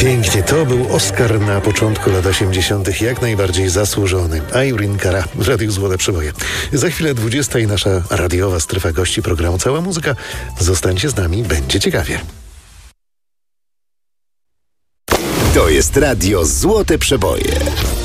Pięknie, to był Oscar na początku lat 80. jak najbardziej zasłużony. Irene Cara w Radiu Złote Przeboje. Za chwilę 20 i nasza radiowa strefa gości programu Cała Muzyka. Zostańcie z nami, będzie ciekawie. To jest Radio Złote Przeboje.